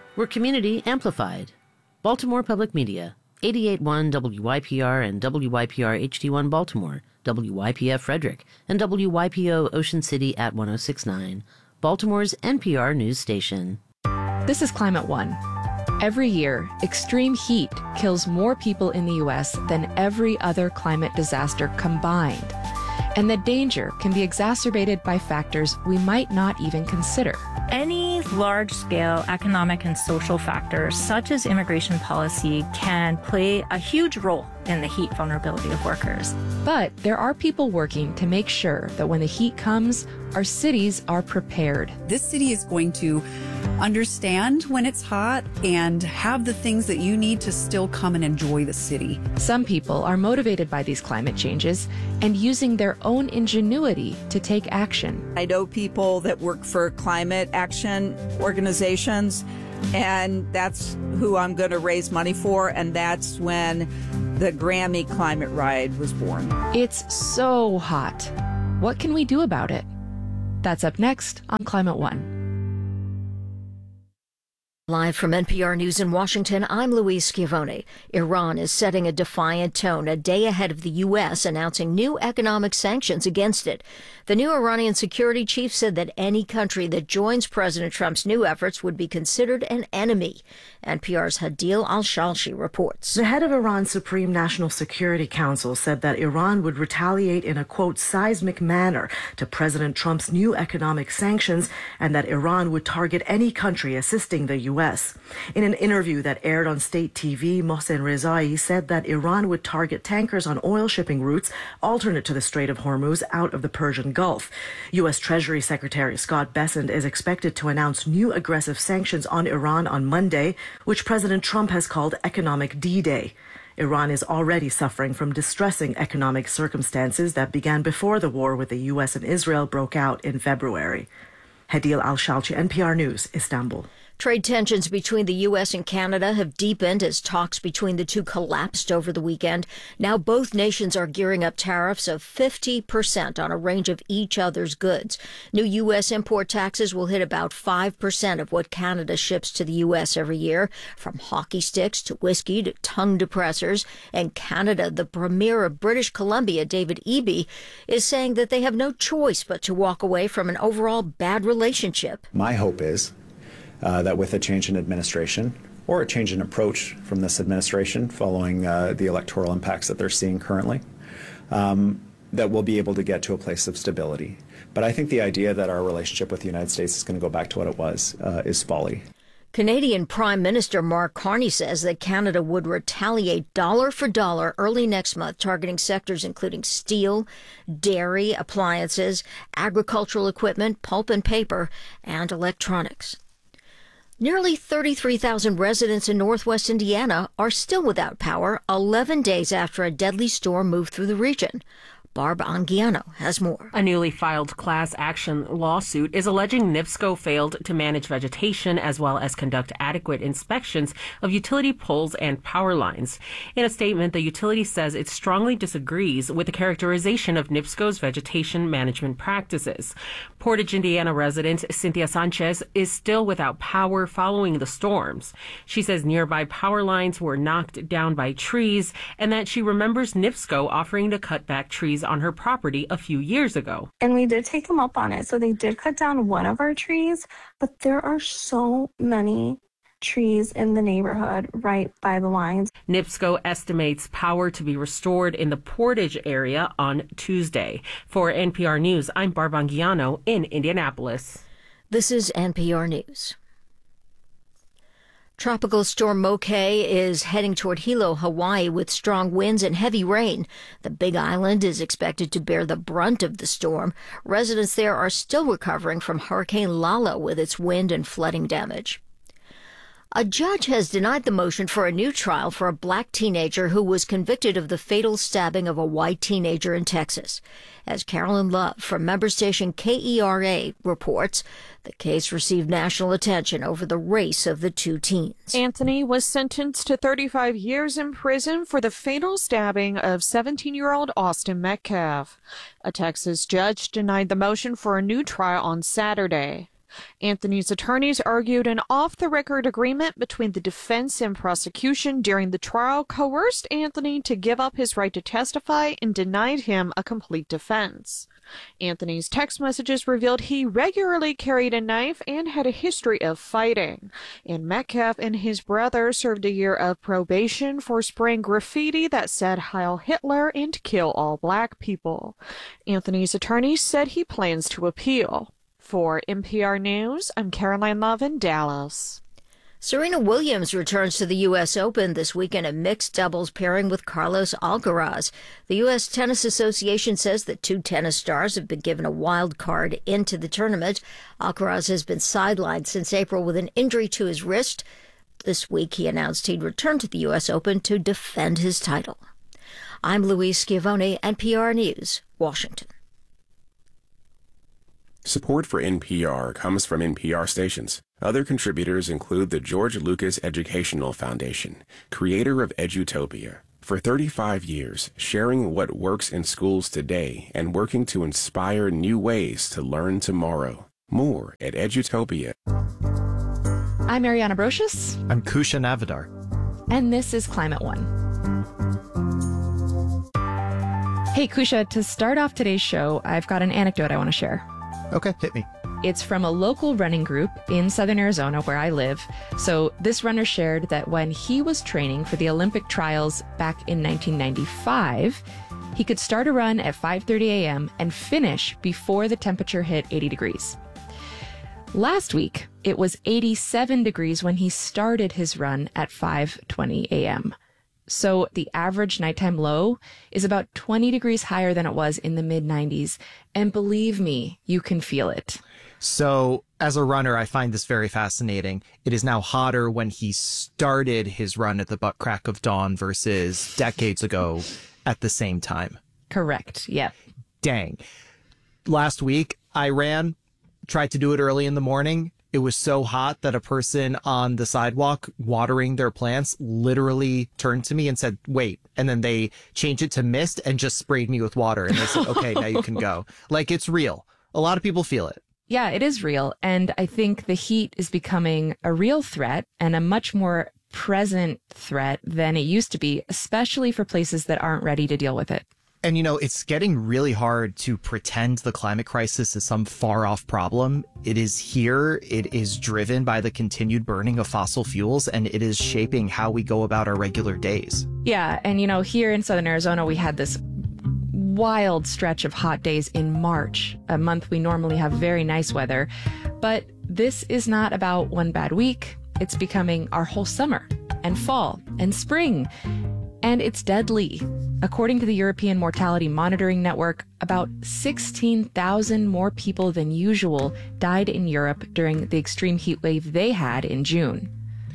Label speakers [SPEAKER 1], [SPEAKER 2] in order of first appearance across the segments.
[SPEAKER 1] We're community amplified. Baltimore Public Media, 88.1 WYPR and WYPR HD1 Baltimore, WYPF Frederick, and WYPO Ocean City at 106.9, Baltimore's NPR news station.
[SPEAKER 2] This is Climate One. Every year, extreme heat kills more people in the U.S. than every other climate disaster combined. And the danger can be exacerbated by factors we might not even consider.
[SPEAKER 3] Any large-scale economic and social factors, such as immigration policy, can play a huge role in the heat vulnerability of workers.
[SPEAKER 2] But there are people working to make sure that when the heat comes, our cities are prepared.
[SPEAKER 4] This city is going to understand when it's hot and have the things that you need to still come and enjoy the city.
[SPEAKER 2] Some people are motivated by these climate changes and using their own ingenuity to take action.
[SPEAKER 5] I know people that work for climate action organizations, and that's who I'm going to raise money for, and that's when the Grammy Climate Ride was born.
[SPEAKER 2] It's so hot. What can we do about it? That's up next on Climate One.
[SPEAKER 6] Live from NPR News in Washington, I'm Louise Schiavone. Iran is setting a defiant tone a day ahead of the U.S. announcing new economic sanctions against it. The new Iranian security chief said that any country that joins President Trump's new efforts would be considered an enemy. NPR's Hadil Al-Shalshi reports.
[SPEAKER 7] The head of Iran's Supreme National Security Council said that Iran would retaliate in a, quote, seismic manner to President Trump's new economic sanctions and that Iran would target any country assisting the U.S. In an interview that aired on state TV, Mohsen Rezai said that Iran would target tankers on oil shipping routes alternate to the Strait of Hormuz out of the Persian Gulf. U.S. Treasury Secretary Scott Bessent is expected to announce new aggressive sanctions on Iran on Monday, which President Trump has called Economic D-Day. Iran is already suffering from distressing economic circumstances that began before the war with the U.S. and Israel broke out in February. Hadil Al-Shalchi, NPR News, Istanbul.
[SPEAKER 6] Trade tensions between the U.S. and Canada have deepened as talks between the two collapsed over the weekend. Now both nations are gearing up tariffs of 50% on a range of each other's goods. New U.S. import taxes will hit about 5% of what Canada ships to the U.S. every year, from hockey sticks to whiskey to tongue depressors. And Canada, the Premier of British Columbia, David Eby, is saying that they have no choice but to walk away from an overall bad relationship.
[SPEAKER 8] My hope is that with a change in administration or a change in approach from this administration following the electoral impacts that they're seeing currently, that we'll be able to get to a place of stability. But I think the idea that our relationship with the United States is going to go back to what it was is folly.
[SPEAKER 6] Canadian Prime Minister Mark Carney says that Canada would retaliate dollar for dollar early next month, targeting sectors including steel, dairy, appliances, agricultural equipment, pulp and paper, and electronics. Nearly 33,000 residents in northwest Indiana are still without power 11 days after a deadly storm moved through the region. Barb Anguiano has more.
[SPEAKER 9] A newly filed class action lawsuit is alleging NIPSCO failed to manage vegetation as well as conduct adequate inspections of utility poles and power lines. In a statement, the utility says it strongly disagrees with the characterization of NIPSCO's vegetation management practices. Portage, Indiana resident Cynthia Sanchez is still without power following the storms. She says nearby power lines were knocked down by trees and that she remembers NIPSCO offering to cut back trees on her property a few years ago.
[SPEAKER 10] And we did take them up on it. So they did cut down one of our trees, but there are so many trees in the neighborhood right by the lines.
[SPEAKER 9] NIPSCO estimates power to be restored in the Portage area on Tuesday. For NPR News, I'm Barb Anguiano in Indianapolis.
[SPEAKER 6] This is NPR News. Tropical storm Mokai is heading toward Hilo, Hawaii, with strong winds and heavy rain. The Big Island is expected to bear the brunt of the storm. Residents there are still recovering from Hurricane Lala with its wind and flooding damage. A judge has denied the motion for a new trial for a black teenager who was convicted of the fatal stabbing of a white teenager in Texas. As Carolyn Love from member station KERA reports, the case received national attention over the race of the two teens.
[SPEAKER 11] Anthony was sentenced to 35 years in prison for the fatal stabbing of 17-year-old Austin Metcalf. A Texas judge denied the motion for a new trial on Saturday. Anthony's attorneys argued an off-the-record agreement between the defense and prosecution during the trial coerced Anthony to give up his right to testify and denied him a complete defense. Anthony's text messages revealed he regularly carried a knife and had a history of fighting. And Metcalf and his brother served a year of probation for spraying graffiti that said Heil Hitler and kill all black people. Anthony's attorney said he plans to appeal. For NPR News, I'm Caroline Love in Dallas.
[SPEAKER 6] Serena Williams returns to the U.S. Open this week in a mixed doubles pairing with Carlos Alcaraz. The U.S. Tennis Association says that two tennis stars have been given a wild card into the tournament. Alcaraz has been sidelined since April with an injury to his wrist. This week he announced he'd return to the U.S. Open to defend his title. I'm Louise Schiavone, NPR News, Washington.
[SPEAKER 12] Support for NPR comes from NPR stations. Other contributors include the George Lucas Educational Foundation, creator of Edutopia. For 35 years, sharing what works in schools today and working to inspire new ways to learn tomorrow. More at Edutopia.
[SPEAKER 2] I'm Ariana Brocious.
[SPEAKER 13] I'm Kusha Navidar.
[SPEAKER 2] And this is Climate One. Hey, Kusha, to start off today's show, I've got an anecdote I want to share.
[SPEAKER 13] Okay, hit me.
[SPEAKER 2] It's from a local running group in southern Arizona where I live. So this runner shared that when he was training for the Olympic trials back in 1995, he could start a run at 5:30 a.m. and finish before the temperature hit 80 degrees. Last week, it was 87 degrees when he started his run at 5:20 a.m. So the average nighttime low is about 20 degrees higher than it was in the mid-90s. And believe me, you can feel it.
[SPEAKER 13] So as a runner, I find this very fascinating. It is now hotter when he started his run at the butt crack of dawn versus decades ago at the same time.
[SPEAKER 2] Correct. Yep.
[SPEAKER 13] Dang. Last week, I tried to do it early in the morning. It was so hot that a person on the sidewalk watering their plants literally turned to me and said, wait. And then they changed it to mist and just sprayed me with water. And they said, okay, now you can go. Like, it's real. A lot of people feel it.
[SPEAKER 2] Yeah, it is real. And I think the heat is becoming a real threat and a much more present threat than it used to be, especially for places that aren't ready to deal with it.
[SPEAKER 13] And, you know, it's getting really hard to pretend the climate crisis is some far off problem. It is here. It is driven by the continued burning of fossil fuels, and it is shaping how we go about our regular days.
[SPEAKER 2] Yeah. And, you know, here in southern Arizona, we had this wild stretch of hot days in March, a month we normally have very nice weather. But this is not about one bad week. It's becoming our whole summer and fall and spring. And it's deadly. According to the European Mortality Monitoring Network, about 16,000 more people than usual died in Europe during the extreme heat wave they had in June.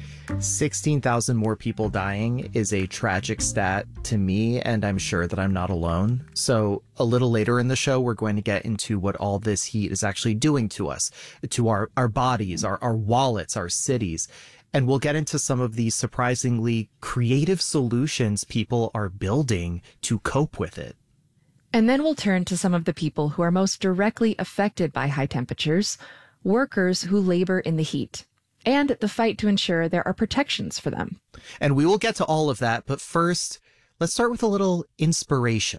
[SPEAKER 13] 16,000 more people dying is a tragic stat to me, and I'm sure that I'm not alone. So a little later in the show, we're going to get into what all this heat is actually doing to us, to our bodies, our wallets, our cities. And we'll get into some of these surprisingly creative solutions people are building to cope with it.
[SPEAKER 2] And then we'll turn to some of the people who are most directly affected by high temperatures, workers who labor in the heat, and the fight to ensure there are protections for them.
[SPEAKER 13] And we will get to all of that, but first, let's start with a little inspiration.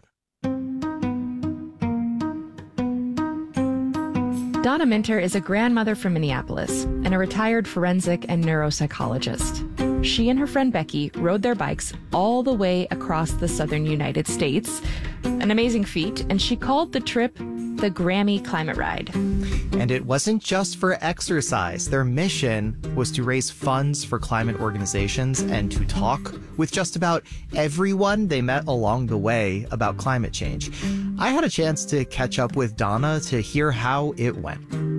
[SPEAKER 2] Donna Minter is a grandmother from Minneapolis and a retired forensic and neuropsychologist. She and her friend Becky rode their bikes all the way across the southern United States, an amazing feat, and she called the trip the Grammy Climate Ride.
[SPEAKER 13] And it wasn't just for exercise. Their mission was to raise funds for climate organizations and to talk with just about everyone they met along the way about climate change. I had a chance to catch up with Donna to hear how it went.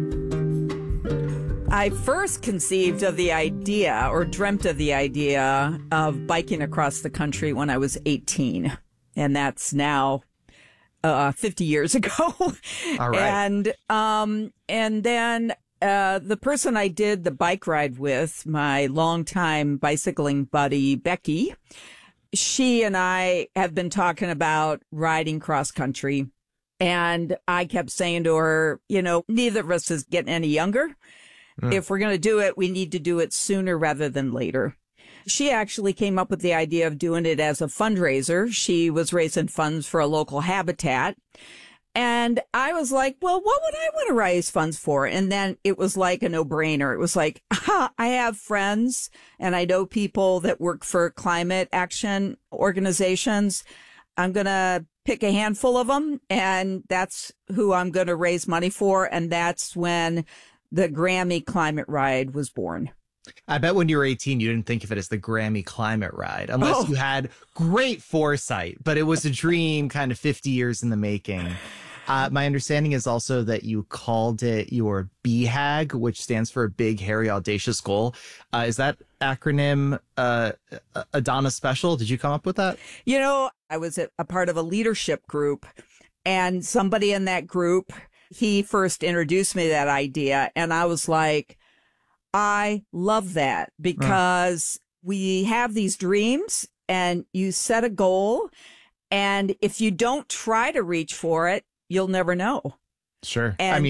[SPEAKER 5] I first conceived of the idea, or dreamt of the idea, of biking across the country when I was 18. And that's now 50 years ago.
[SPEAKER 13] All right.
[SPEAKER 5] And then the person I did the bike ride with, my longtime bicycling buddy, Becky, she and I have been talking about riding cross country And I kept saying to her, neither of us is getting any younger. If we're going to do it, we need to do it sooner rather than later. She actually came up with the idea of doing it as a fundraiser. She was raising funds for a local habitat. And I was like, well, what would I want to raise funds for? And then it was like a no-brainer. It was like, I have friends and I know people that work for climate action organizations. I'm going to pick a handful of them, and that's who I'm going to raise money for. And that's when the Grammy Climate Ride was born.
[SPEAKER 13] I bet when you were 18, you didn't think of it as the Grammy Climate Ride, unless you had great foresight, but it was a dream kind of 50 years in the making. My understanding is also that you called it your BHAG, which stands for Big, Hairy, Audacious Goal. Is that acronym Adana Special? Did you come up with that?
[SPEAKER 5] I was a part of a leadership group, and somebody in that group, he first introduced me to that idea, and I was like, I love that, because we have these dreams and you set a goal, and if you don't try to reach for it, you'll never know.
[SPEAKER 13] Sure.
[SPEAKER 5] And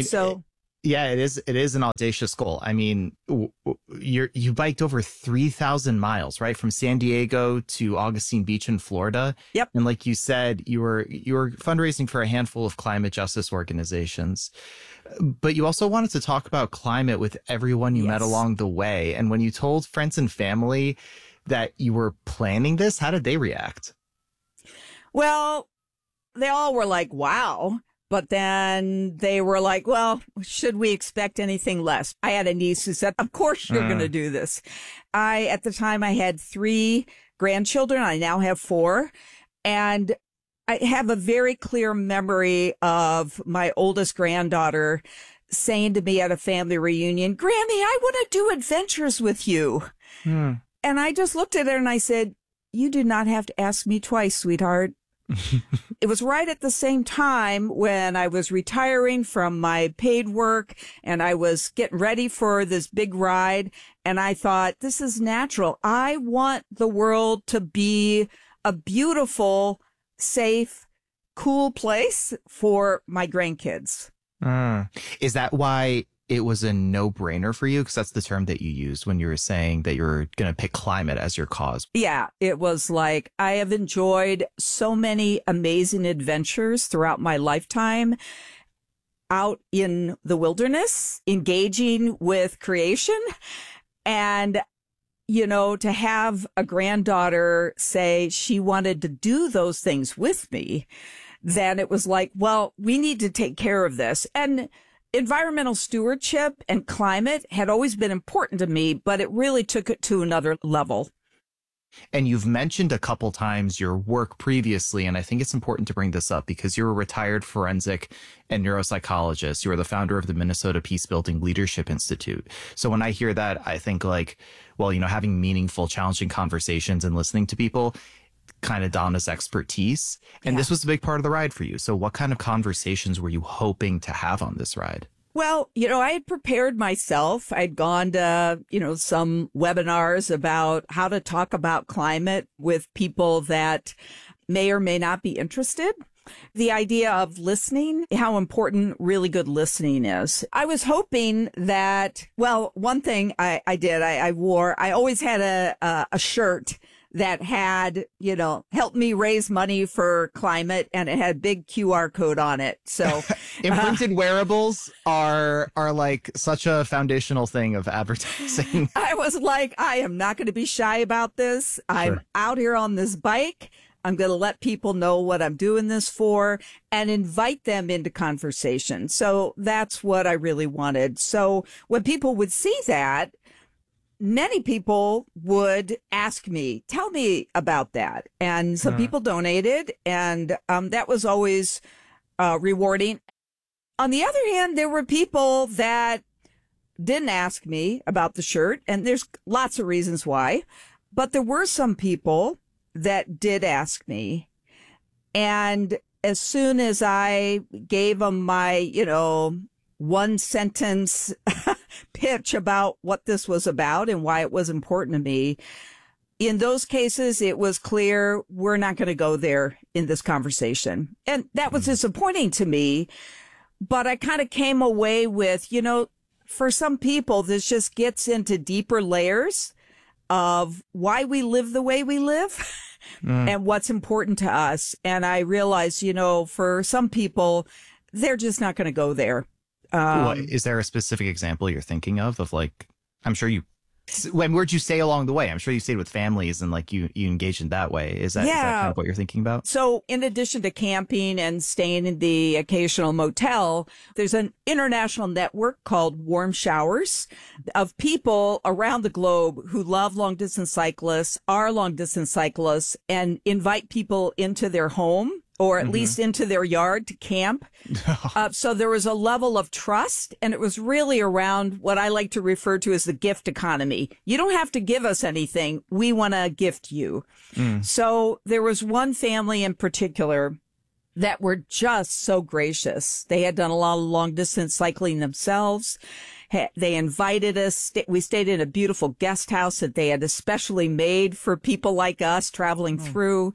[SPEAKER 13] it is an audacious goal. I mean, you biked over 3,000 miles, right? From San Diego to Augustine Beach in Florida.
[SPEAKER 5] Yep.
[SPEAKER 13] And like you said, you were fundraising for a handful of climate justice organizations. But you also wanted to talk about climate with everyone you met along the way. And when you told friends and family that you were planning this, how did they react?
[SPEAKER 5] Well, they all were like, wow. But then they were like, well, should we expect anything less? I had a niece who said, of course you're going to do this. At the time, I had 3 grandchildren. I now have 4. And I have a very clear memory of my oldest granddaughter saying to me at a family reunion, Grammy, I want to do adventures with you. And I just looked at her and I said, you do not have to ask me twice, sweetheart. It was right at the same time when I was retiring from my paid work and I was getting ready for this big ride. And I thought, this is natural. I want the world to be a beautiful, safe, cool place for my grandkids.
[SPEAKER 13] Is that why it was a no-brainer for you? Because that's the term that you used when you were saying that you're going to pick climate as your cause.
[SPEAKER 5] Yeah, it was like, I have enjoyed so many amazing adventures throughout my lifetime out in the wilderness, engaging with creation. And, to have a granddaughter say she wanted to do those things with me, then it was like, well, we need to take care of this. And environmental stewardship and climate had always been important to me, but it really took it to another level.
[SPEAKER 13] And you've mentioned a couple times your work previously, and I think it's important to bring this up because you're a retired forensic and neuropsychologist. You are the founder of the Minnesota Peacebuilding Leadership Institute. So when I hear that, I think like, well, having meaningful, challenging conversations and listening to people, kind of Donna's expertise. And this was a big part of the ride for you. So what kind of conversations were you hoping to have on this ride?
[SPEAKER 5] Well, I had prepared myself. I'd gone to, some webinars about how to talk about climate with people that may or may not be interested. The idea of listening, how important really good listening is. I was hoping that, well, one thing I did, I wore, I always had a shirt that had, helped me raise money for climate, and it had a big QR code on it. So
[SPEAKER 13] imprinted wearables are like such a foundational thing of advertising.
[SPEAKER 5] I was like, I am not going to be shy about this. I'm out here on this bike. I'm going to let people know what I'm doing this for and invite them into conversation. So that's what I really wanted. So when people would see that, many people would ask me, tell me about that. And some people donated, and that was always rewarding. On the other hand, there were people that didn't ask me about the shirt, and there's lots of reasons why. But there were some people that did ask me. And as soon as I gave them my, 1-sentence pitch about what this was about and why it was important to me, in those cases, it was clear we're not going to go there in this conversation. And that was disappointing to me. But I kind of came away with, for some people, this just gets into deeper layers of why we live the way we live and what's important to us. And I realized, for some people, they're just not going to go there.
[SPEAKER 13] Is there a specific example you're thinking of like, I'm sure where'd you stay along the way? I'm sure you stayed with families and like you engaged in that way. Is that kind of what you're thinking about?
[SPEAKER 5] So in addition to camping and staying in the occasional motel, there's an international network called Warm Showers of people around the globe who love long distance cyclists, are long distance cyclists, and invite people into their home or at least into their yard to camp. So there was a level of trust, and it was really around what I like to refer to as the gift economy. You don't have to give us anything. We want to gift you. So there was one family in particular that were just so gracious. They had done a lot of long distance cycling themselves. They invited us. We stayed in a beautiful guest house that they had especially made for people like us traveling through.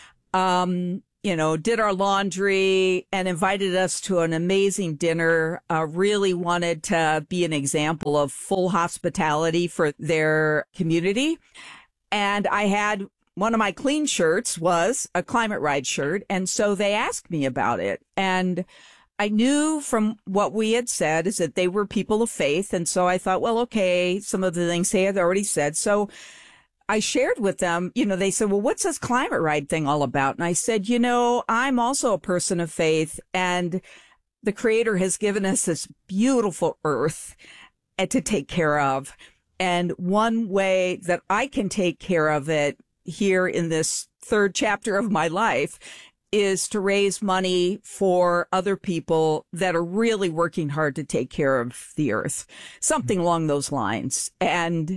[SPEAKER 5] Did our laundry and invited us to an amazing dinner, really wanted to be an example of full hospitality for their community. And I had one of my clean shirts was a Climate Ride shirt. And so they asked me about it. And I knew from what we had said is that they were people of faith. And so I thought, well, okay, some of the things they had already said. So I shared with them, they said, well, what's this Climate Ride thing all about? And I said, I'm also a person of faith, and the Creator has given us this beautiful earth to take care of. And one way that I can take care of it here in this third chapter of my life is to raise money for other people that are really working hard to take care of the earth, something along those lines. And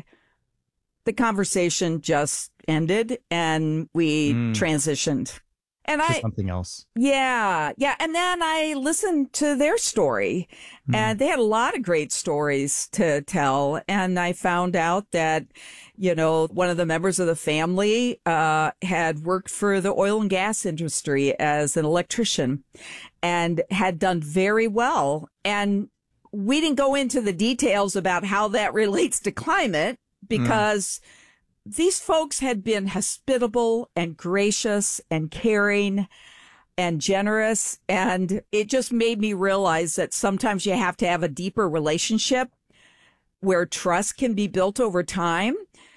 [SPEAKER 5] the conversation just ended and we transitioned. And
[SPEAKER 13] something else.
[SPEAKER 5] Yeah. And then I listened to their story and they had a lot of great stories to tell. And I found out that, one of the members of the family, had worked for the oil and gas industry as an electrician and had done very well. And we didn't go into the details about how that relates to climate, because these folks had been hospitable and gracious and caring and generous. And it just made me realize that sometimes you have to have a deeper relationship where trust can be built over time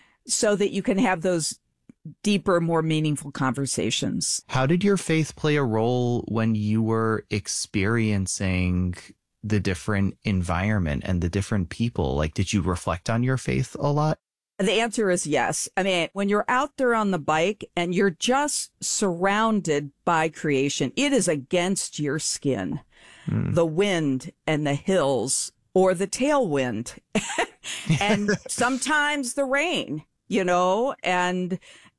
[SPEAKER 5] so that you can have those deeper, more meaningful conversations.
[SPEAKER 13] How did your faith play a role when you were experiencing the different environment and the different people? Like, did you reflect on your faith a lot?
[SPEAKER 5] The answer is yes. I mean, when you're out there on the bike and you're just surrounded by creation, it is against your skin. The wind and the hills, or the tailwind, and sometimes the rain, and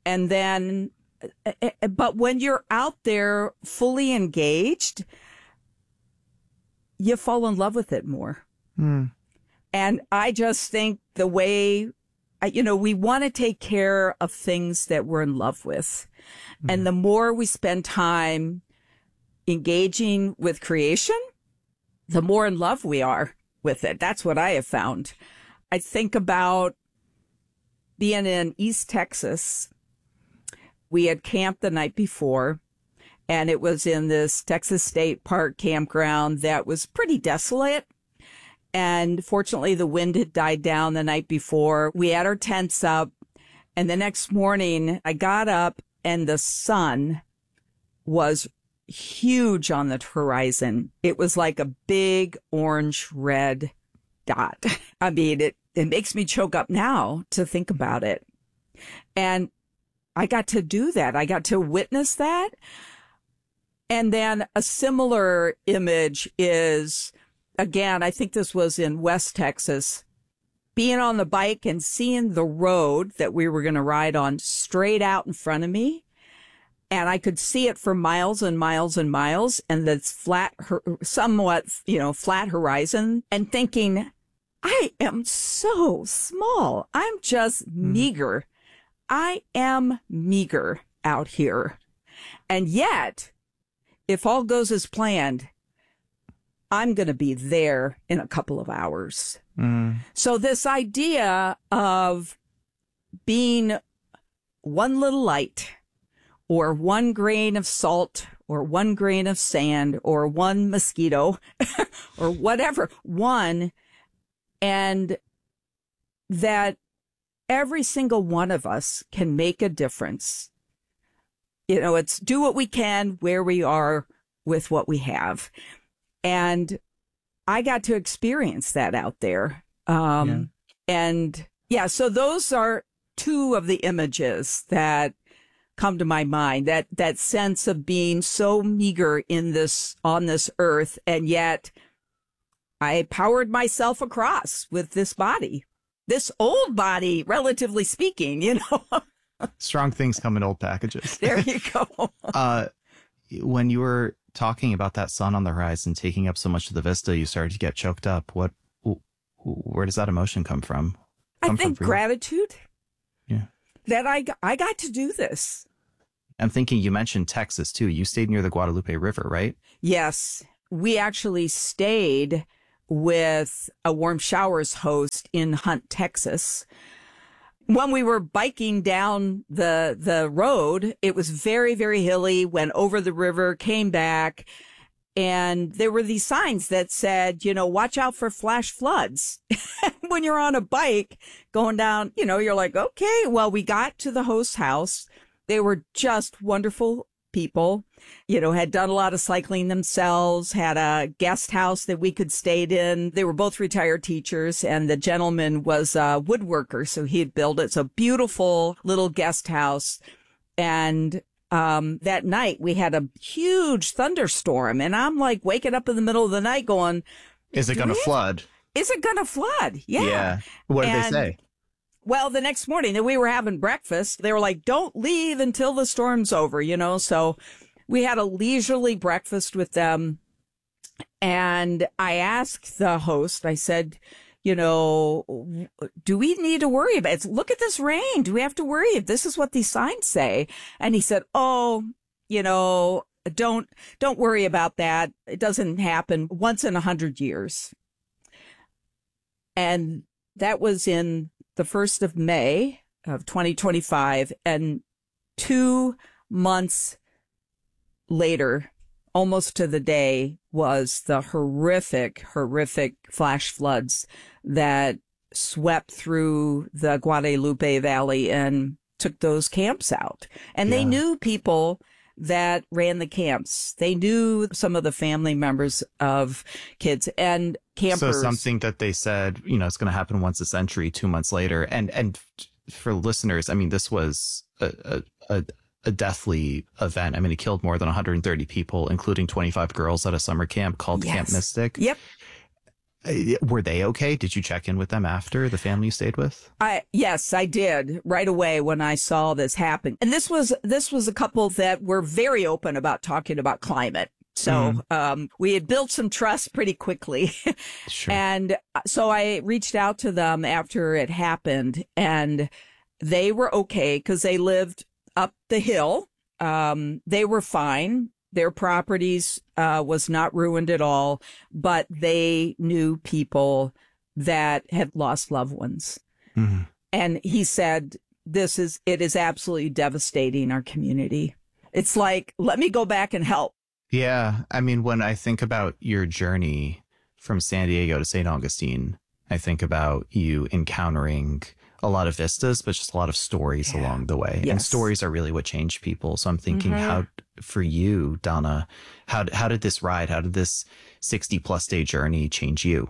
[SPEAKER 5] then, but when you're out there fully engaged, you fall in love with it more. And I just think the way, we want to take care of things that we're in love with. And the more we spend time engaging with creation, the more in love we are with it. That's what I have found. I think about being in East Texas. We had camped the night before, and it was in this Texas State Park campground that was pretty desolate. And fortunately, the wind had died down the night before. We had our tents up. And the next morning, I got up and the sun was huge on the horizon. It was like a big orange red dot. I mean, it makes me choke up now to think about it. And I got to do that. I got to witness that. And then a similar image is, again, I think this was in West Texas, being on the bike and seeing the road that we were going to ride on straight out in front of me. And I could see it for miles and miles and miles, and this somewhat flat horizon, and thinking, I am so small. I'm just meager. I am meager out here. And yet, if all goes as planned, I'm going to be there in a couple of hours. So this idea of being one little light or one grain of salt or one grain of sand or one mosquito or whatever, one, and that every single one of us can make a difference. You know, it's do what we can where we are with what we have. And I got to experience that out there. And yeah, so those are two of the images that come to my mind, that sense of being so meager on this earth. And yet I powered myself across with this body, this old body, relatively speaking, you know.
[SPEAKER 13] Strong things come in old packages.
[SPEAKER 5] There you go.
[SPEAKER 13] When you were talking about that sun on the horizon taking up so much of the vista, you started to get choked up. Where does that emotion come from?
[SPEAKER 5] I think gratitude.
[SPEAKER 13] Yeah.
[SPEAKER 5] That I got to do this.
[SPEAKER 13] I'm thinking you mentioned Texas too. You stayed near the Guadalupe River, right?
[SPEAKER 5] Yes. We actually stayed with a Warm Showers host in Hunt, Texas. When we were biking down the road, it was very, very hilly, went over the river, came back, and there were these signs that said, you know, watch out for flash floods. When you're on a bike going down, you know, you're like, okay, well, we got to the host house. They were just wonderful people, you know, had done a lot of cycling themselves, had a guest house that we could stay in. They were both retired teachers, and the gentleman was a woodworker, so he had built it. It's a beautiful little guest house. And that night we had a huge thunderstorm, and I'm like waking up in the middle of the night going,
[SPEAKER 13] is it going to flood?
[SPEAKER 5] Is it going to flood?
[SPEAKER 13] Yeah. What did they say?
[SPEAKER 5] Well, the next morning that we were having breakfast, they were like, don't leave until the storm's over, you know? So we had a leisurely breakfast with them. And I asked the host, I said, you know, do we need to worry about it? Look at this rain. Do we have to worry if this is what these signs say? And he said, oh, you know, don't worry about that. It doesn't happen once in 100 years. And that was in the 1st of May of 2025, and 2 months later, almost to the day, was the horrific flash floods that swept through the Guadalupe Valley and took those camps out. And they knew people that ran the camps. They knew some of the family members of kids and campers.
[SPEAKER 13] So something that they said, you know, it's going to happen once a century, 2 months later. And for listeners, I mean, this was a deathly event. I mean, it killed more than 130 people, including 25 girls at a summer camp called Camp Mystic.
[SPEAKER 5] Yep.
[SPEAKER 13] Were they okay? Did you check in with them after, the family you stayed with?
[SPEAKER 5] Yes, I did right away when I saw this happen. And this was a couple that were very open about talking about climate. So we had built some trust pretty quickly.
[SPEAKER 13] Sure.
[SPEAKER 5] And so I reached out to them after it happened, and they were okay because they lived up the hill. They were fine. Their properties was not ruined at all, but they knew people that had lost loved ones. Mm-hmm. And he said, it is absolutely devastating our community. It's like, let me go back and help.
[SPEAKER 13] Yeah. I mean, when I think about your journey from San Diego to St. Augustine, I think about you encountering a lot of vistas, but just a lot of stories along the way.
[SPEAKER 5] Yes.
[SPEAKER 13] And stories are really what change people. So I'm thinking, how, for you, Donna, how did this ride, how did this 60+ day journey change you?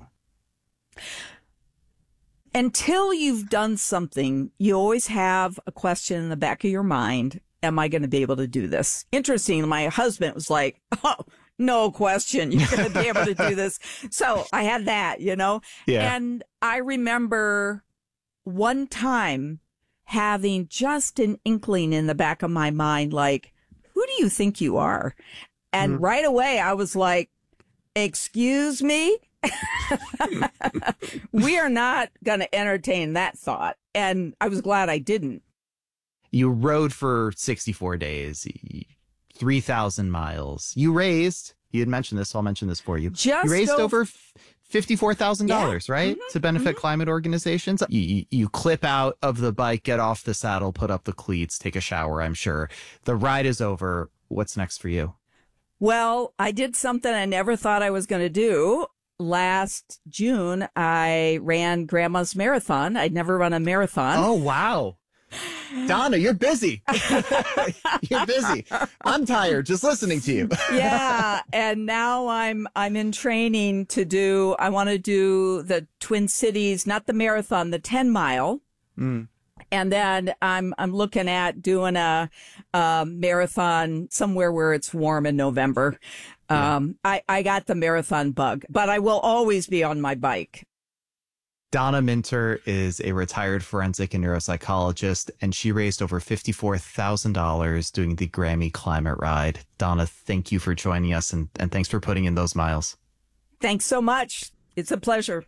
[SPEAKER 5] Until you've done something, you always have a question in the back of your mind. Am I going to be able to do this? Interesting. My husband was like, oh, no question. You're going to be able to do this. So I had that, you know?
[SPEAKER 13] Yeah.
[SPEAKER 5] And I remember one time having just an inkling in the back of my mind, like, who do you think you are? And right away I was like, excuse me? We are not going to entertain that thought. And I was glad I didn't.
[SPEAKER 13] You rode for 64 days, 3,000 miles. You had mentioned this, so I'll mention this for you. You raised over $54,000, right? To benefit climate organizations. You clip out of the bike, get off the saddle, put up the cleats, take a shower, I'm sure. The ride is over. What's next for you?
[SPEAKER 5] Well, I did something I never thought I was going to do. Last June, I ran Grandma's Marathon. I'd never run a marathon.
[SPEAKER 13] Oh, wow. Donna, you're busy. You're busy. I'm tired just listening to you.
[SPEAKER 5] Yeah. And now I'm in training I want to do the Twin Cities, not the marathon, the 10-mile. And then I'm looking at doing a marathon somewhere where it's warm in November. I got the marathon bug, but I will always be on my bike.
[SPEAKER 13] Donna Minter is a retired forensic and neuropsychologist, and she raised over $54,000 doing the Grammy Climate Ride. Donna, thank you for joining us, and thanks for putting in those miles.
[SPEAKER 5] Thanks so much. It's a pleasure.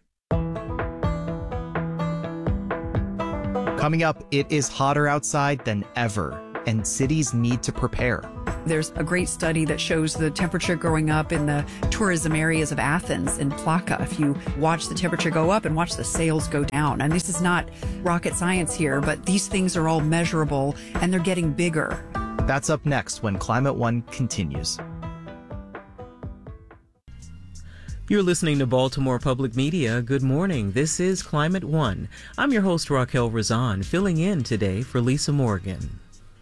[SPEAKER 13] Coming up, it is hotter outside than ever, and cities need to prepare.
[SPEAKER 4] There's a great study that shows the temperature going up in the tourism areas of Athens and Plaka. If you watch the temperature go up and watch the sails go down. And this is not rocket science here, but these things are all measurable and they're getting bigger.
[SPEAKER 13] That's up next when Climate One continues.
[SPEAKER 14] You're listening to Baltimore Public Media. Good morning. This is Climate One. I'm your host, Raquel Razan, filling in today for Lisa Morgan.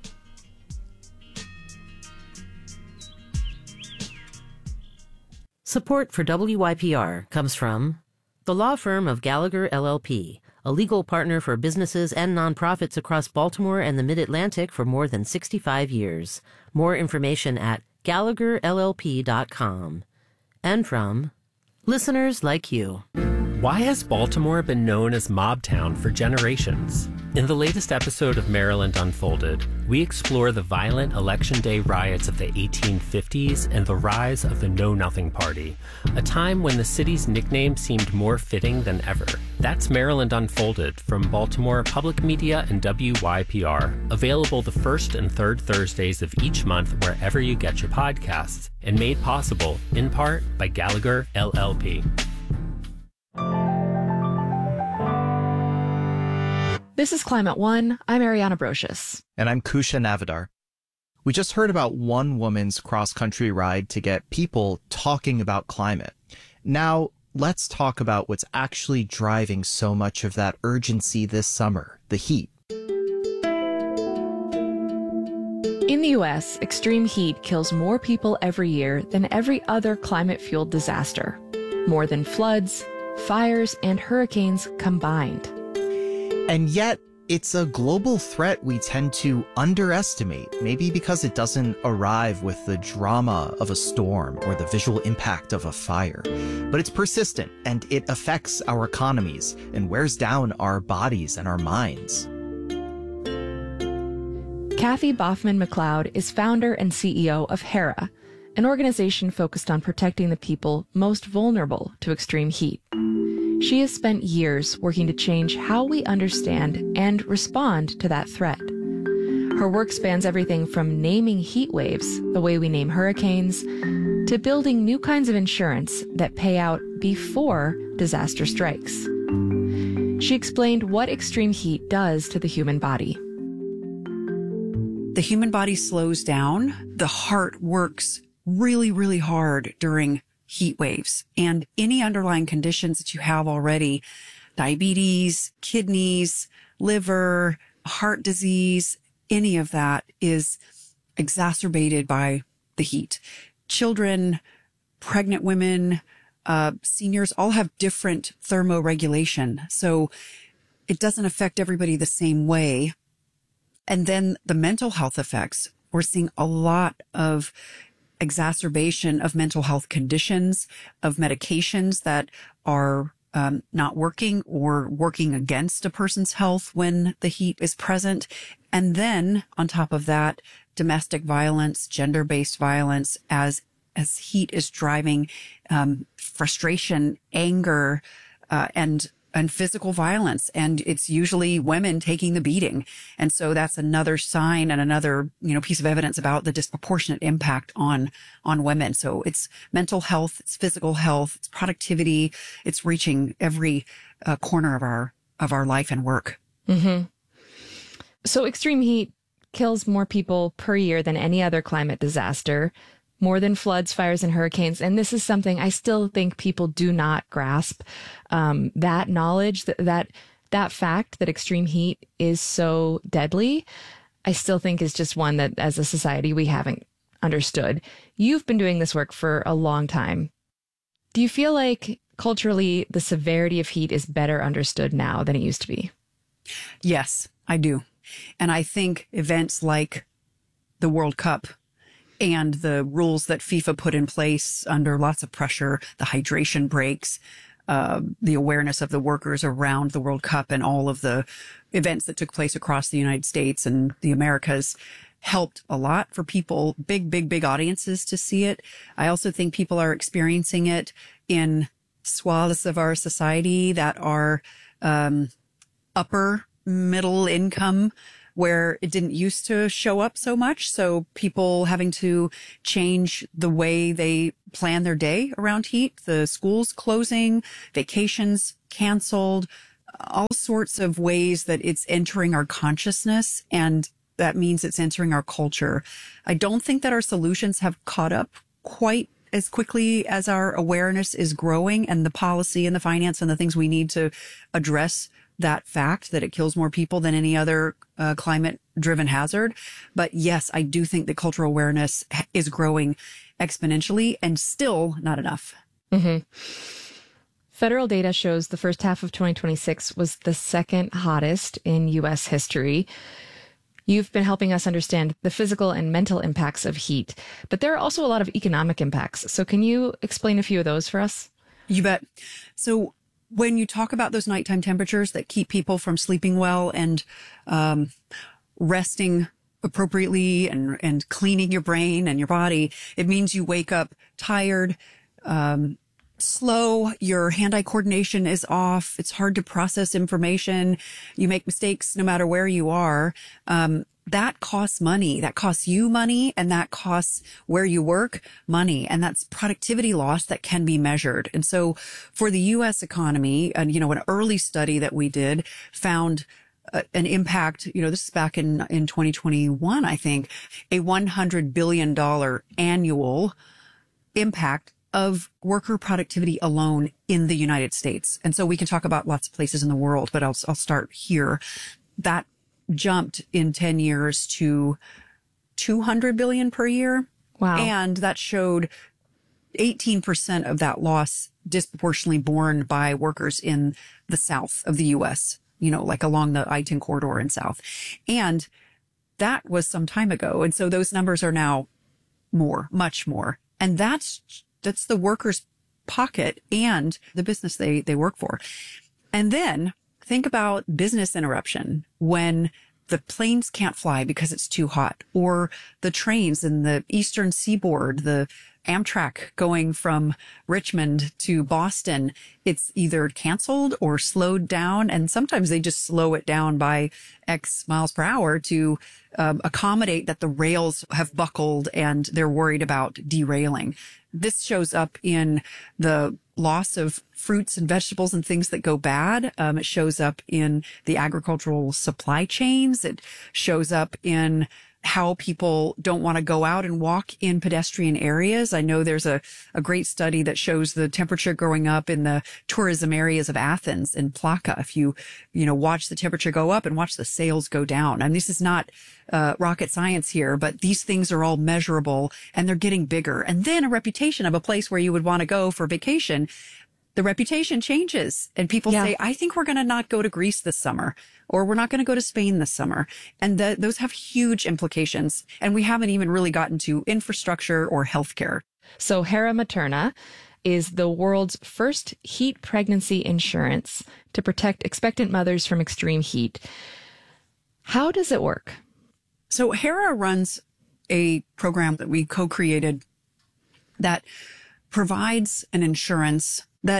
[SPEAKER 1] Support for WYPR comes from the law firm of Gallagher LLP, a legal partner for businesses and nonprofits across Baltimore and the Mid-Atlantic for more than 65 years. More information at GallagherLLP.com. And from listeners like you.
[SPEAKER 15] Why has Baltimore been known as Mobtown for generations? In the latest episode of Maryland Unfolded, we explore the violent Election Day riots of the 1850s and the rise of the Know Nothing Party, a time when the city's nickname seemed more fitting than ever. That's Maryland Unfolded from Baltimore Public Media and WYPR, available the first and third Thursdays of each month wherever you get your podcasts, and made possible, in part, by Gallagher LLP.
[SPEAKER 2] This is Climate One. I'm Ariana Brocious.
[SPEAKER 13] And I'm Kusha Navidar. We just heard about one woman's cross-country ride to get people talking about climate. Now, let's talk about what's actually driving so much of that urgency this summer, the heat.
[SPEAKER 2] In the U.S., extreme heat kills more people every year than every other climate-fueled disaster. More than floods, fires, and hurricanes combined.
[SPEAKER 13] And yet, it's a global threat we tend to underestimate, maybe because it doesn't arrive with the drama of a storm or the visual impact of a fire. But it's persistent, and it affects our economies and wears down our bodies and our minds.
[SPEAKER 2] Kathy Boffman-McLeod is founder and CEO of HERA, an organization focused on protecting the people most vulnerable to extreme heat. She has spent years working to change how we understand and respond to that threat. Her work spans everything from naming heat waves, the way we name hurricanes, to building new kinds of insurance that pay out before disaster strikes. She explained what extreme heat does to the human body.
[SPEAKER 4] The human body slows down. The heart works really, really hard during heat waves, and any underlying conditions that you have already, diabetes, kidneys, liver, heart disease, any of that is exacerbated by the heat. Children, pregnant women, seniors all have different thermoregulation. So it doesn't affect everybody the same way. And then the mental health effects, we're seeing a lot of exacerbation of mental health conditions, of medications that are not working or working against a person's health when the heat is present. And then on top of that, domestic violence, gender-based violence, as heat is driving frustration, anger, and physical violence. And it's usually women taking the beating. And so that's another sign and another, piece of evidence about the disproportionate impact on women. So it's mental health, it's physical health, it's productivity, it's reaching every corner of our life and work.
[SPEAKER 2] Mm-hmm. So extreme heat kills more people per year than any other climate disaster, more than floods, fires, and hurricanes. And this is something I still think people do not grasp. That knowledge, that fact that extreme heat is so deadly, I still think is just one that as a society we haven't understood. You've been doing this work for a long time. Do you feel like culturally the severity of heat is better understood now than it used to be?
[SPEAKER 4] Yes, I do. And I think events like the World Cup and the rules that FIFA put in place under lots of pressure, the hydration breaks, the awareness of the workers around the World Cup and all of the events that took place across the United States and the Americas helped a lot for people, big audiences to see it. I also think people are experiencing it in swaths of our society that are upper middle income, where it didn't used to show up so much. So people having to change the way they plan their day around heat, the schools closing, vacations canceled, all sorts of ways that it's entering our consciousness. And that means it's entering our culture. I don't think that our solutions have caught up quite as quickly as our awareness is growing and the policy and the finance and the things we need to address that fact that it kills more people than any other climate-driven hazard. But yes, I do think that cultural awareness is growing exponentially and still not enough.
[SPEAKER 2] Mm-hmm. Federal data shows the first half of 2026 was the second hottest in U.S. history. You've been helping us understand the physical and mental impacts of heat, but there are also a lot of economic impacts. So can you explain a few of those for us?
[SPEAKER 4] You bet. So when you talk about those nighttime temperatures that keep people from sleeping well and resting appropriately and cleaning your brain and your body, it means you wake up tired, slow, your hand-eye coordination is off, it's hard to process information, you make mistakes no matter where you are. That costs money. That costs you money, and that costs where you work money. And that's productivity loss that can be measured. And so for the U.S. economy, and, an early study that we did found an impact, this is back in 2021, I think, a $100 billion annual impact of worker productivity alone in the United States. And so we can talk about lots of places in the world, but I'll start here. That jumped in 10 years to 200 billion per year.
[SPEAKER 2] Wow.
[SPEAKER 4] And that showed 18% of that loss disproportionately borne by workers in the south of the U.S., like along the I-10 corridor in south. And that was some time ago. And so those numbers are now more, much more. And that's the workers' pocket and the business they work for. And then think about business interruption when the planes can't fly because it's too hot, or the trains in the eastern seaboard, the Amtrak going from Richmond to Boston, it's either canceled or slowed down. And sometimes they just slow it down by X miles per hour to accommodate that the rails have buckled and they're worried about derailing. This shows up in the loss of fruits and vegetables and things that go bad. It shows up in the agricultural supply chains. It shows up in how people don't want to go out and walk in pedestrian areas. I know there's a great study that shows the temperature going up in the tourism areas of Athens and Plaka. If you watch the temperature go up and watch the sales go down. And this is not rocket science here, but these things are all measurable and they're getting bigger. And then a reputation of a place where you would want to go for vacation, the reputation changes and people say, I think we're going to not go to Greece this summer, or we're not going to go to Spain this summer. And those have huge implications. And we haven't even really gotten to infrastructure or healthcare.
[SPEAKER 2] So Hera Materna is the world's first heat pregnancy insurance to protect expectant mothers from extreme heat. How does it work?
[SPEAKER 4] So Hera runs a program that we co-created that provides an insurance that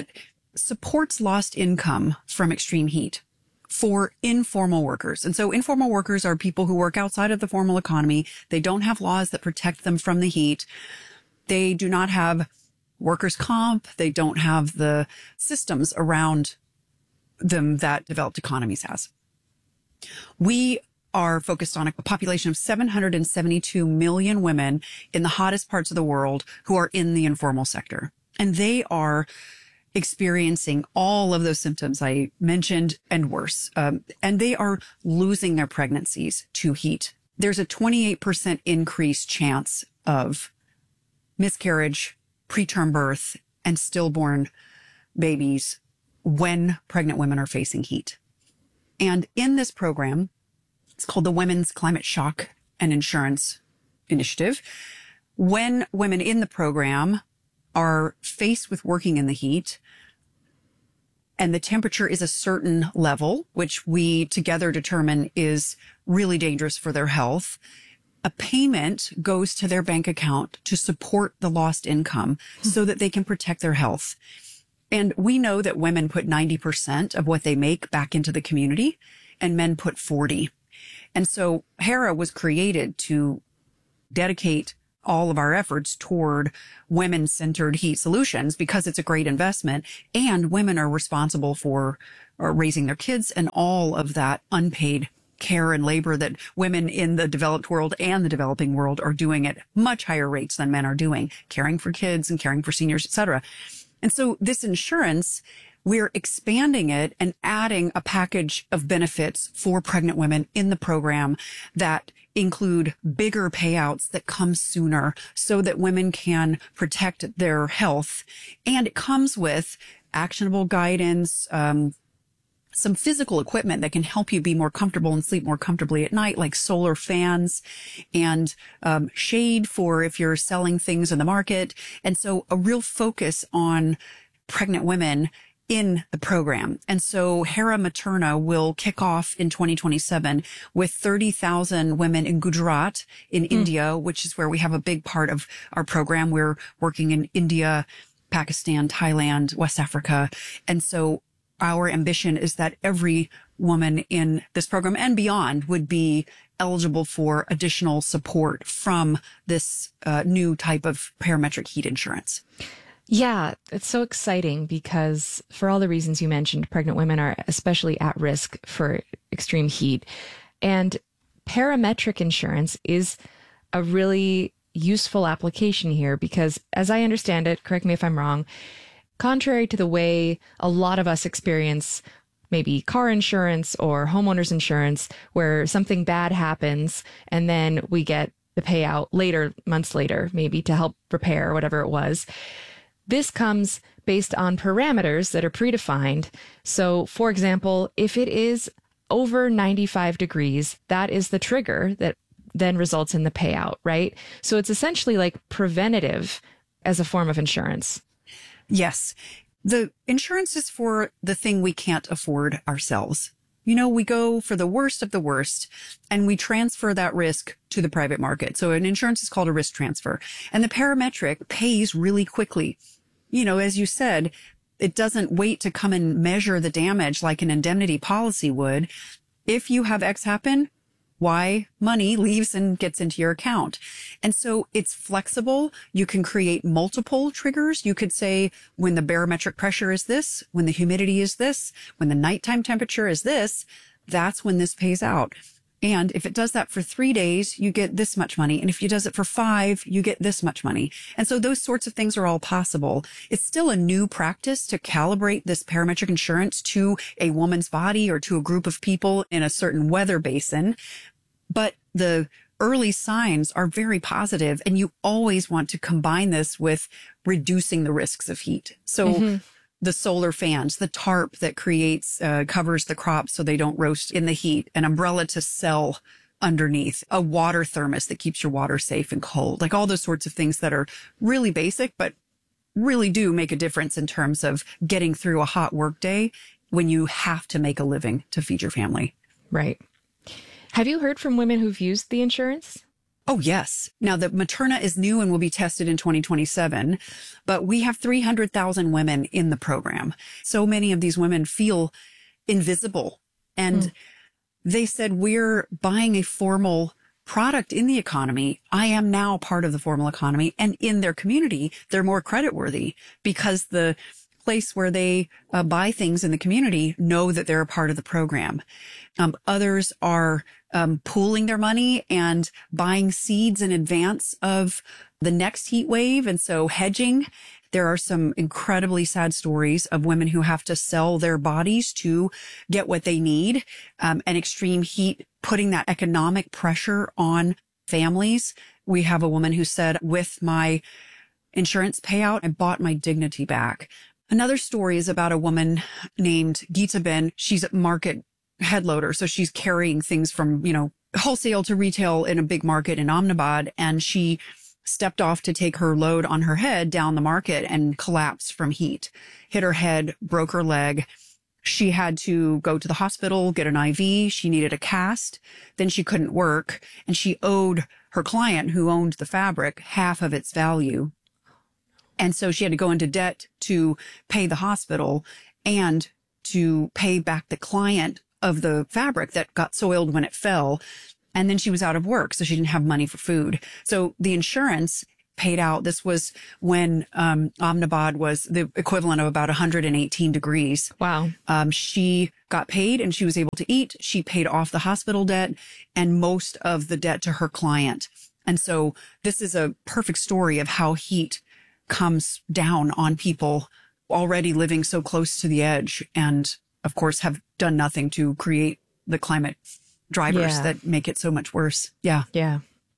[SPEAKER 4] supports lost income from extreme heat for informal workers. And so informal workers are people who work outside of the formal economy. They don't have laws that protect them from the heat. They do not have workers' comp. They don't have the systems around them that developed economies has. We are focused on a population of 772 million women in the hottest parts of the world who are in the informal sector. And they are experiencing all of those symptoms I mentioned and worse. And they are losing their pregnancies to heat. There's a 28% increased chance of miscarriage, preterm birth, and stillborn babies when pregnant women are facing heat. And in this program, it's called the Women's Climate Shock and Insurance Initiative. When women in the program are faced with working in the heat and the temperature is a certain level, which we together determine is really dangerous for their health, a payment goes to their bank account to support the lost income so that they can protect their health. And we know that women put 90% of what they make back into the community and men put 40%. And so HERA was created to dedicate all of our efforts toward women-centered heat solutions because it's a great investment and women are responsible for raising their kids and all of that unpaid care and labor that women in the developed world and the developing world are doing at much higher rates than men are doing, caring for kids and caring for seniors, et cetera. And so this insurance, we're expanding it and adding a package of benefits for pregnant women in the program that include bigger payouts that come sooner so that women can protect their health. And it comes with actionable guidance, some physical equipment that can help you be more comfortable and sleep more comfortably at night, like solar fans and shade for if you're selling things in the market. And so a real focus on pregnant women in the program. And so HERA Materna will kick off in 2027 with 30,000 women in Gujarat in India, which is where we have a big part of our program. We're working in India, Pakistan, Thailand, West Africa. And so our ambition is that every woman in this program and beyond would be eligible for additional support from this new type of parametric heat insurance.
[SPEAKER 2] Yeah, it's so exciting because for all the reasons you mentioned, pregnant women are especially at risk for extreme heat. And parametric insurance is a really useful application here because, as I understand it, correct me if I'm wrong, contrary to the way a lot of us experience maybe car insurance or homeowners insurance, where something bad happens and then we get the payout later, months later, maybe to help repair whatever it was. This comes based on parameters that are predefined. So, for example, if it is over 95 degrees, that is the trigger that then results in the payout, right? So it's essentially like preventative as a form of insurance.
[SPEAKER 4] Yes. The insurance is for the thing we can't afford ourselves. You know, we go for the worst of the worst and we transfer that risk to the private market. So an insurance is called a risk transfer, and the parametric pays really quickly. You know, as you said, it doesn't wait to come and measure the damage like an indemnity policy would. If you have X happen, Y money leaves and gets into your account. And so it's flexible. You can create multiple triggers. You could say when the barometric pressure is this, when the humidity is this, when the nighttime temperature is this, that's when this pays out. And if it does that for 3 days, you get this much money. And if it does it for 5, you get this much money. And so those sorts of things are all possible. It's still a new practice to calibrate this parametric insurance to a woman's body or to a group of people in a certain weather basin. But the early signs are very positive, and you always want to combine this with reducing the risks of heat. So the solar fans, the tarp that creates, covers the crops so they don't roast in the heat, an umbrella to sell underneath, a water thermos that keeps your water safe and cold, like all those sorts of things that are really basic, but really do make a difference in terms of getting through a hot work day when you have to make a living to feed your family.
[SPEAKER 2] Right. Have you heard from women who've used the insurance?
[SPEAKER 4] Oh, yes. Now, the Materna is new and will be tested in 2027, but we have 300,000 women in the program. So many of these women feel invisible. And they said, we're buying a formal product in the economy. I am now part of the formal economy. And in their community, they're more creditworthy because the place where they buy things in the community know that they're a part of the program. Others are pooling their money and buying seeds in advance of the next heat wave. And so hedging. There are some incredibly sad stories of women who have to sell their bodies to get what they need. And extreme heat putting that economic pressure on families. We have a woman who said, with my insurance payout, I bought my dignity back. Another story is about a woman named Gita Ben. She's a market head loader. So she's carrying things from, wholesale to retail in a big market in Ahmedabad. And she stepped off to take her load on her head down the market and collapsed from heat, hit her head, broke her leg. She had to go to the hospital, get an IV. She needed a cast. Then she couldn't work. And she owed her client, who owned the fabric, half of its value. And so she had to go into debt to pay the hospital and to pay back the client of the fabric that got soiled when it fell. And then she was out of work, so she didn't have money for food. So the insurance paid out. This was when Ahmedabad was the equivalent of about 118 degrees.
[SPEAKER 2] Wow.
[SPEAKER 4] She got paid and she was able to eat. She paid off the hospital debt and most of the debt to her client. And so this is a perfect story of how heat comes down on people already living so close to the edge and, of course, have done nothing to create the climate drivers that make it so much worse. Yeah.
[SPEAKER 2] Yeah.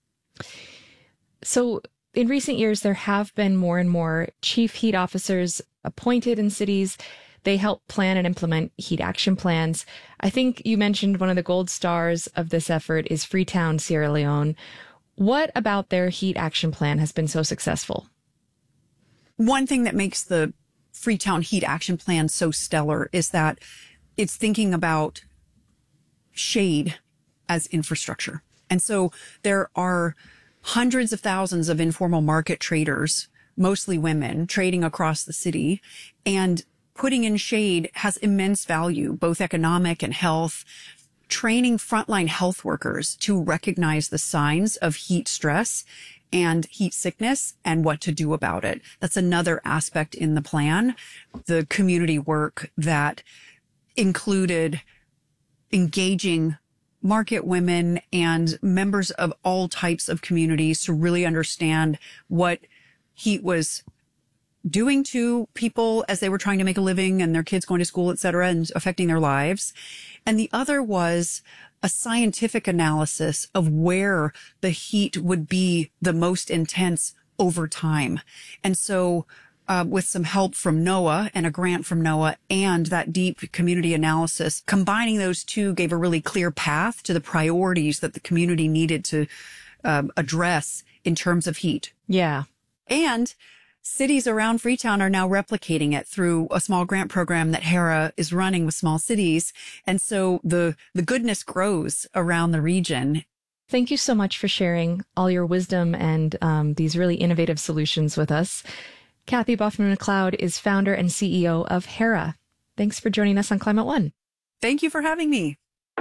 [SPEAKER 2] So in recent years, there have been more and more chief heat officers appointed in cities. They help plan and implement heat action plans. I think you mentioned one of the gold stars of this effort is Freetown, Sierra Leone. What about their heat action plan has been so successful?
[SPEAKER 4] One thing that makes the Freetown Heat Action Plan so stellar is that it's thinking about shade as infrastructure. And so there are hundreds of thousands of informal market traders, mostly women, trading across the city. And putting in shade has immense value, both economic and health. Training frontline health workers to recognize the signs of heat stress and heat sickness and what to do about it. That's another aspect in the plan. The community work that included engaging market women and members of all types of communities to really understand what heat was doing to people as they were trying to make a living and their kids going to school, et cetera, and affecting their lives. And the other was a scientific analysis of where the heat would be the most intense over time. And so with some help from NOAA and a grant from NOAA and that deep community analysis, combining those two gave a really clear path to the priorities that the community needed to address in terms of heat.
[SPEAKER 2] Yeah.
[SPEAKER 4] And cities around Freetown are now replicating it through a small grant program that HERA is running with small cities. And so the goodness grows around the region.
[SPEAKER 2] Thank you so much for sharing all your wisdom and these really innovative solutions with us. Kathy Baughman-McLeod is founder and CEO of HERA. Thanks for joining us on Climate One.
[SPEAKER 4] Thank you for having me.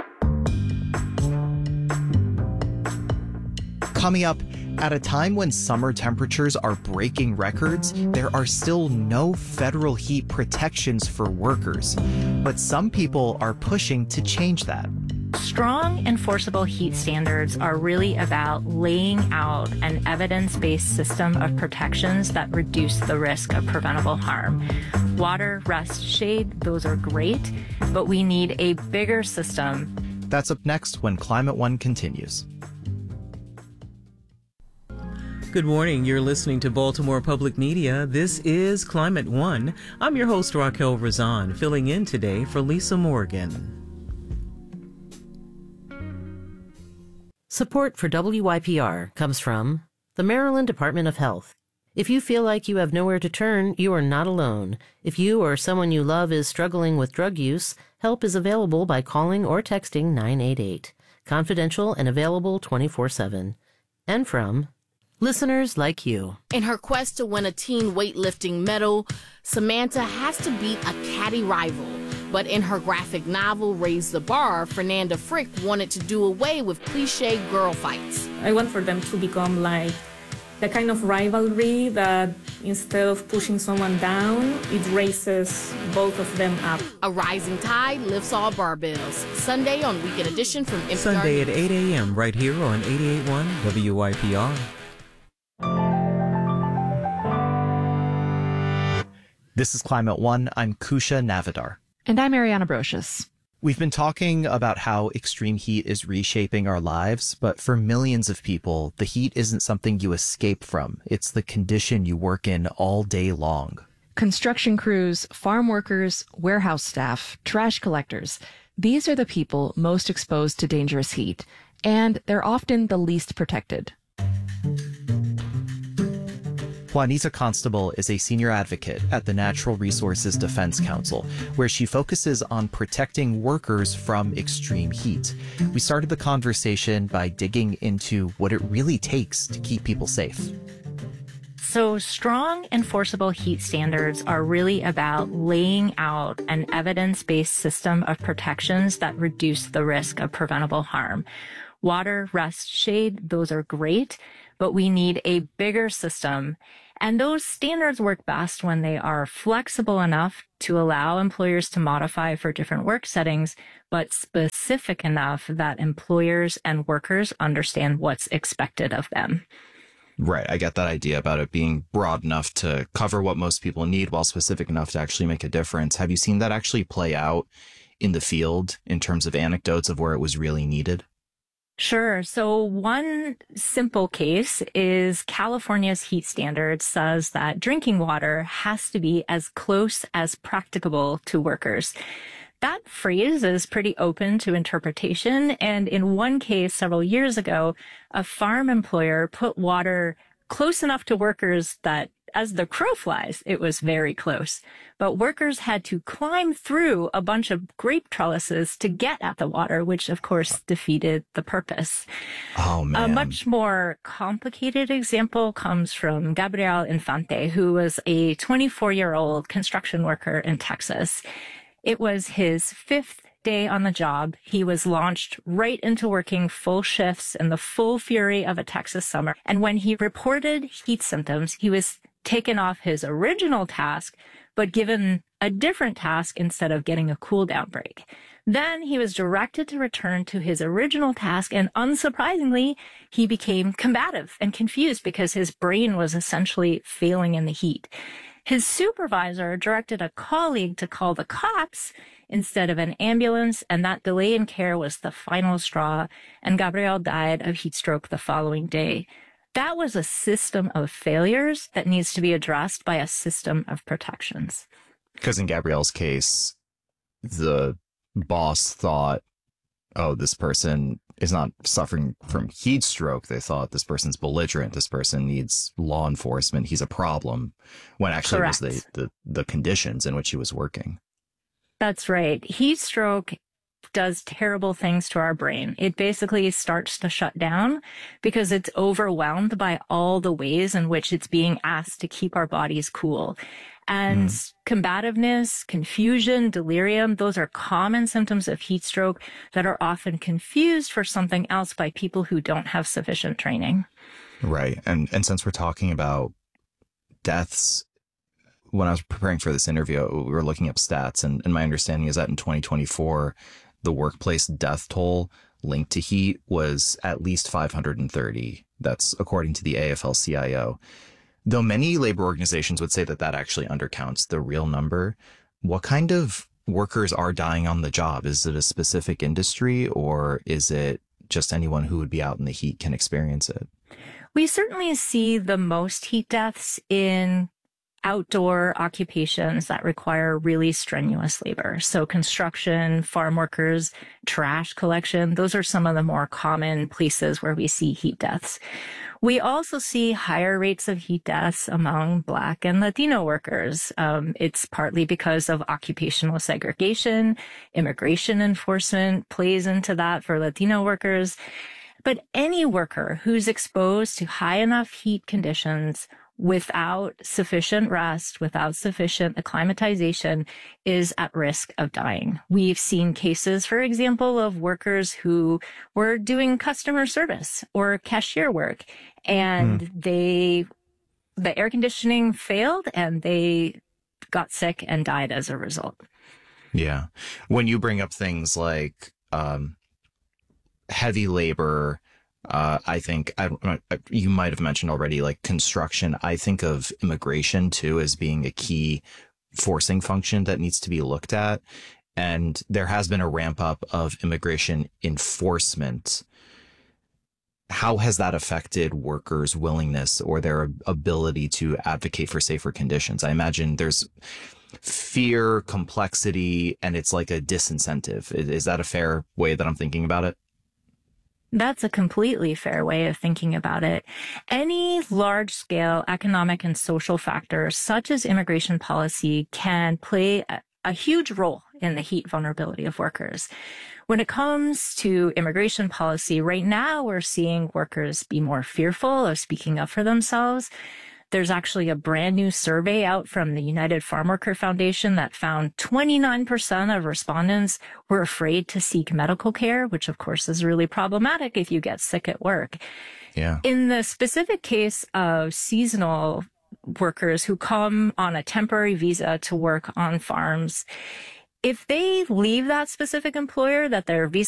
[SPEAKER 13] Coming up, at a time when summer temperatures are breaking records, there are still no federal heat protections for workers. But some people are pushing to change that.
[SPEAKER 3] Strong enforceable heat standards are really about laying out an evidence-based system of protections that reduce the risk of preventable harm. Water, rest, shade, those are great, but we need a bigger system.
[SPEAKER 13] That's up next when Climate One continues.
[SPEAKER 14] Good morning. You're listening to Baltimore Public Media. This is Climate One. I'm your host, Raquel Razan, filling in today for Lisa Morgan.
[SPEAKER 1] Support for WYPR comes from the Maryland Department of Health. If you feel like you have nowhere to turn, you are not alone. If you or someone you love is struggling with drug use, help is available by calling or texting 988. Confidential and available 24/7. and from listeners like you.
[SPEAKER 16] In her quest to win a teen weightlifting medal, Samantha has to beat a catty rival. But in her graphic novel, Raise the Bar, Fernanda Frick wanted to do away with cliche girl fights.
[SPEAKER 17] I want for them to become like the kind of rivalry that instead of pushing someone down, it raises both of them up.
[SPEAKER 16] A rising tide lifts all barbells. Sunday on Weekend Edition from NPR.
[SPEAKER 14] Sunday at 8 a.m. right here on 88.1 WYPR.
[SPEAKER 13] This is Climate One. I'm Kusha Navidar.
[SPEAKER 2] And I'm Ariana Brocious.
[SPEAKER 13] We've been talking about how extreme heat is reshaping our lives, but for millions of people, the heat isn't something you escape from. It's the condition you work in all day long.
[SPEAKER 2] Construction crews, farm workers, warehouse staff, trash collectors. These are the people most exposed to dangerous heat, and they're often the least protected.
[SPEAKER 13] Juanita Constable is a senior advocate at the Natural Resources Defense Council, where she focuses on protecting workers from extreme heat. We started the conversation by digging into what it really takes to keep people safe.
[SPEAKER 3] So strong enforceable heat standards are really about laying out an evidence-based system of protections that reduce the risk of preventable harm. Water, rest, shade, those are great, but we need a bigger system. And those standards work best when they are flexible enough to allow employers to modify for different work settings, but specific enough that employers and workers understand what's expected of them.
[SPEAKER 18] Right. I get that idea about it being broad enough to cover what most people need while specific enough to actually make a difference. Have you seen that actually play out in the field in terms of anecdotes of where it was really needed?
[SPEAKER 3] Sure. So one simple case is California's heat standard says that drinking water has to be as close as practicable to workers. That phrase is pretty open to interpretation. And in one case several years ago, a farm employer put water close enough to workers that as the crow flies, it was very close. But workers had to climb through a bunch of grape trellises to get at the water, which of course defeated the purpose.
[SPEAKER 18] Oh, man.
[SPEAKER 3] A much more complicated example comes from Gabriel Infante, who was a 24-year-old construction worker in Texas. It was his fifth day on the job. He was launched right into working full shifts in the full fury of a Texas summer. And when he reported heat symptoms, he was taken off his original task, but given a different task instead of getting a cool down break. Then he was directed to return to his original task, and unsurprisingly, he became combative and confused because his brain was essentially failing in the heat. His supervisor directed a colleague to call the cops instead of an ambulance, and that delay in care was the final straw, and Gabriel died of heat stroke the following day. That was a system of failures that needs to be addressed by a system of protections.
[SPEAKER 18] Because in Gabrielle's case, the boss thought, oh, this person is not suffering from heat stroke. They thought this person's belligerent. This person needs law enforcement. He's a problem. When actually
[SPEAKER 3] Correct.
[SPEAKER 18] It was the conditions in which he was working.
[SPEAKER 3] That's right. Heat stroke does terrible things to our brain. It basically starts to shut down because it's overwhelmed by all the ways in which it's being asked to keep our bodies cool. And combativeness, confusion, delirium, those are common symptoms of heat stroke that are often confused for something else by people who don't have sufficient training.
[SPEAKER 18] Right. And since we're talking about deaths, when I was preparing for this interview, we were looking up stats, and my understanding is that in 2024, the workplace death toll linked to heat was at least 530. That's according to the AFL-CIO. Though many labor organizations would say that that actually undercounts the real number, what kind of workers are dying on the job? Is it a specific industry, or is it just anyone who would be out in the heat can experience it?
[SPEAKER 3] We certainly see the most heat deaths in outdoor occupations that require really strenuous labor. So construction, farm workers, trash collection, those are some of the more common places where we see heat deaths. We also see higher rates of heat deaths among Black and Latino workers. It's partly because of occupational segregation. Immigration enforcement plays into that for Latino workers. But any worker who's exposed to high enough heat conditions without sufficient rest, without sufficient acclimatization, is at risk of dying. We've seen cases, for example, of workers who were doing customer service or cashier work, and the air conditioning failed and they got sick and died as a result.
[SPEAKER 18] Yeah. When you bring up things like heavy labor, I think you might have mentioned already, like construction. I think of immigration too as being a key forcing function that needs to be looked at. And there has been a ramp up of immigration enforcement. How has that affected workers' willingness or their ability to advocate for safer conditions? I imagine there's fear, complexity, and it's like a disincentive. Is that a fair way that I'm thinking about it?
[SPEAKER 3] That's a completely fair way of thinking about it. Any large-scale economic and social factors, such as immigration policy, can play a huge role in the heat vulnerability of workers. When it comes to immigration policy, right now we're seeing workers be more fearful of speaking up for themselves. There's actually a brand new survey out from the United Farm Worker Foundation that found 29% of respondents were afraid to seek medical care, which of course is really problematic if you get sick at work.
[SPEAKER 18] Yeah.
[SPEAKER 3] In the specific case of seasonal workers who come on a temporary visa to work on farms, if they leave that specific employer that their visa